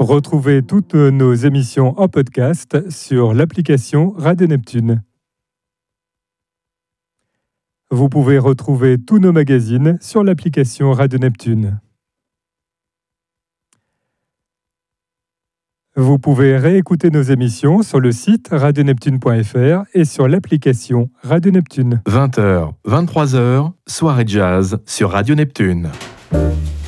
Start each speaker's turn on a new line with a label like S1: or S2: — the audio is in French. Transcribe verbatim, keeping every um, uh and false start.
S1: Retrouvez toutes nos émissions en podcast sur l'application Radio Neptune. Vous pouvez retrouver tous nos magazines sur l'application Radio Neptune. Vous pouvez réécouter nos émissions sur le site radio neptune point f r et sur l'application Radio Neptune.
S2: vingt heures, vingt-trois heures, soirée jazz sur Radio Neptune.